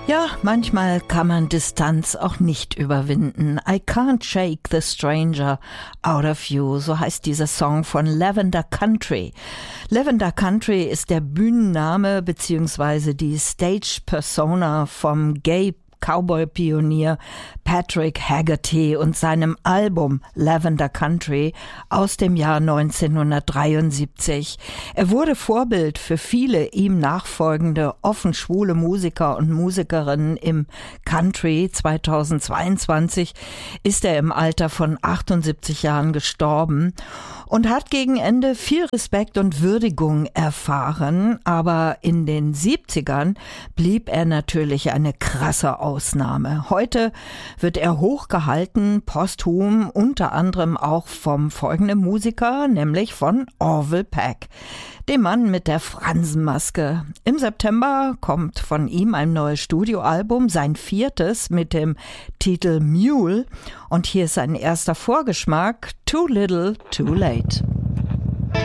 Ja, manchmal kann man Distanz auch nicht überwinden. I can't shake the stranger out of you, so heißt dieser Song von Lavender Country. Lavender Country ist der Bühnenname bzw. die Stage-Persona vom Gay-Cowboy-Pionier Patrick Haggerty und seinem Album Lavender Country aus dem Jahr 1973. Er wurde Vorbild für viele ihm nachfolgende offen schwule Musiker und Musikerinnen im Country. 2022 ist er im Alter von 78 Jahren gestorben und hat gegen Ende viel Respekt und Würdigung erfahren, aber in den 70ern blieb er natürlich eine krasse Ausnahme. Heute wird er hochgehalten, posthum, unter anderem auch vom folgenden Musiker, nämlich von Orville Peck, dem Mann mit der Fransenmaske. Im September kommt von ihm ein neues Studioalbum, sein 4. mit dem Titel Mule. Und hier ist ein erster Vorgeschmack, Too Little, Too Late.